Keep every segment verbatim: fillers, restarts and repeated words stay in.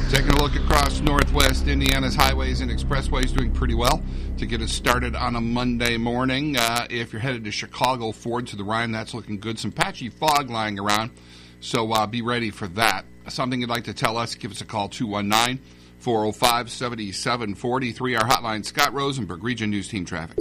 Taking a look across northwest Indiana's highways and expressways, doing pretty well to get us started on a Monday morning. Uh, if you're headed to Chicago, Ford to the Rhine, that's looking good. Some patchy fog lying around, so uh, be ready for that. Something you'd like to tell us, give us a call, two one nine, four oh five, seven seven four three. Our hotline, Scott Rosenberg, Region News Team Traffic.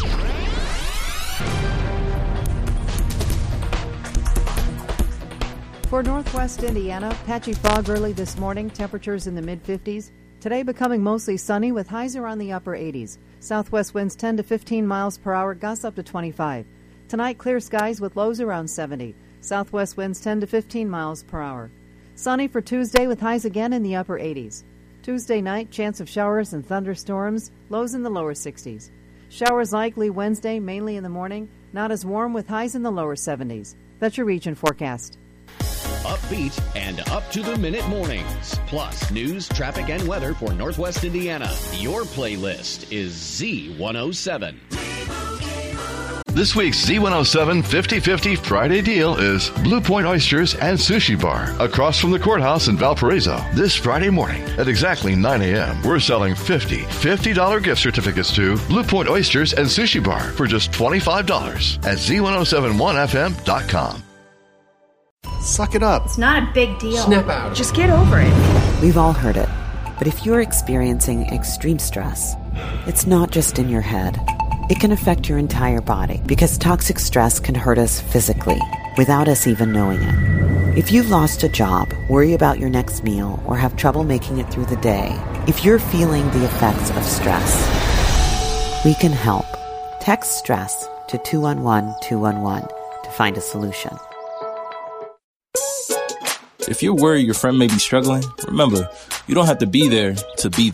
For northwest Indiana, patchy fog early this morning, temperatures in the mid-fifties. Today becoming mostly sunny with highs around the upper eighties. Southwest winds ten to fifteen miles per hour, gusts up to twenty-five. Tonight, clear skies with lows around seventy. Southwest winds ten to fifteen miles per hour. Sunny for Tuesday with highs again in the upper eighties. Tuesday night, chance of showers and thunderstorms, lows in the lower sixties. Showers likely Wednesday, mainly in the morning, not as warm with highs in the lower seventies. That's your region forecast. Upbeat and up-to-the-minute mornings. Plus, news, traffic, and weather for Northwest Indiana. Your playlist is Z one oh seven. This week's Z one oh seven fifty fifty Friday deal is Blue Point Oysters and Sushi Bar across from the courthouse in Valparaiso. This Friday morning at exactly nine a.m., we're selling fifty fifty dollars gift certificates to Blue Point Oysters and Sushi Bar for just twenty-five dollars at Z ten seventy-one F M dot com. Suck it up. It's not a big deal. Snap out. Just get over it. We've all heard it. But if you're experiencing extreme stress, it's not just in your head. It can affect your entire body because toxic stress can hurt us physically without us even knowing it. If you've lost a job, worry about your next meal, or have trouble making it through the day, if you're feeling the effects of stress, we can help. Text STRESS to two one one two one one to find a solution. If you're worried your friend may be struggling, remember, you don't have to be there to be there.